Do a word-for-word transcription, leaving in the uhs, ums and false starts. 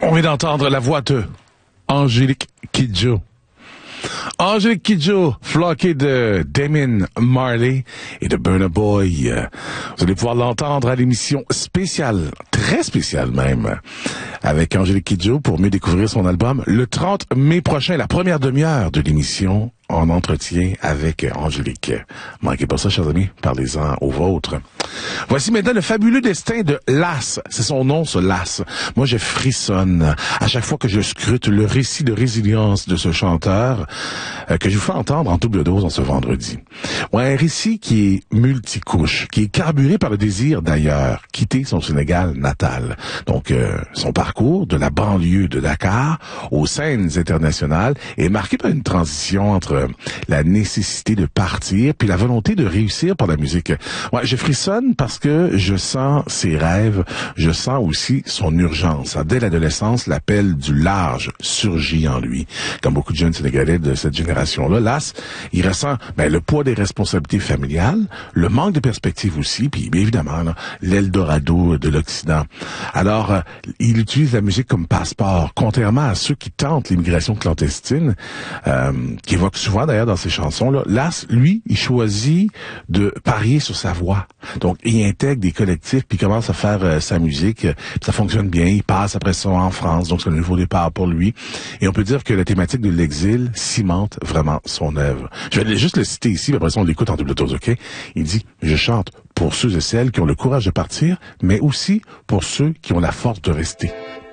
On vient d'entendre la voix de Angélique Kidjo. Angélique Kidjo, floquée de Damien Marley et de Burna Boy. Vous allez pouvoir l'entendre à l'émission spéciale, très spéciale même, avec Angélique Kidjo pour mieux découvrir son album le trente mai prochain, la première demi-heure de l'émission en entretien avec Angélique. Manquez pas ça, chers amis, parlez-en aux vôtres. Voici maintenant le fabuleux destin de Lass. C'est son nom, ce Lass. Moi, je frissonne à chaque fois que je scrute le récit de résilience de ce chanteur euh, que je vous fais entendre en double dose en ce vendredi. Ouais, un récit qui est multicouche, qui est carburé par le désir d'ailleurs, quitter son Sénégal natal. Donc, euh, son parcours de la banlieue de Dakar aux scènes internationales est marqué par une transition entre la nécessité de partir puis la volonté de réussir par la musique. Ouais, je frissonne parce que je sens ses rêves, je sens aussi son urgence. Dès l'adolescence, l'appel du large surgit en lui. Comme beaucoup de jeunes Sénégalais de cette génération-là, Lass, il ressent ben, le poids des responsabilités familiales, le manque de perspective aussi, puis bien évidemment l'Eldorado de l'Occident. Alors, euh, il utilise la musique comme passeport, contrairement à ceux qui tentent l'immigration clandestine, euh, qui évoquent souvent d'ailleurs dans ses chansons. Là, Lass, lui, il choisit de parier sur sa voix. Donc, il intègre des collectifs, puis il commence à faire euh, sa musique. Puis ça fonctionne bien. Il passe après ça en France, donc c'est un nouveau départ pour lui. Et on peut dire que la thématique de l'exil cimente vraiment son œuvre. Je vais juste le citer ici, puis après ça on l'écoute en double dose, ok? Il dit, je chante pour ceux et celles qui ont le courage de partir, mais aussi pour ceux qui ont la force de rester.